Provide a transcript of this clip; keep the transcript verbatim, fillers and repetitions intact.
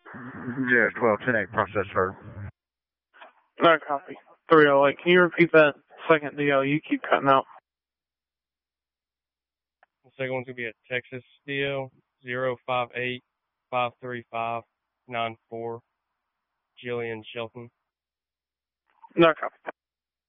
Yeah, twelve ten eight process heard. No copy. three oh eight. Can you repeat that second deal? You keep cutting out. The second one's going to be a Texas deal, zero five eight five three five nine four. Jillian Shelton. No copy.